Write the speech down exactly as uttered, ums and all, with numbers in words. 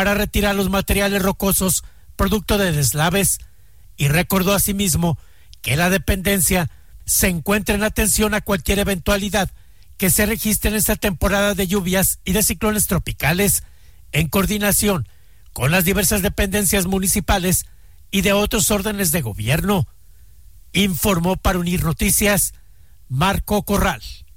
para retirar los materiales rocosos producto de deslaves, y recordó asimismo que la dependencia se encuentra en atención a cualquier eventualidad que se registre en esta temporada de lluvias y de ciclones tropicales, en coordinación con las diversas dependencias municipales y de otros órdenes de gobierno. Informó para Unir Noticias Marco Corral.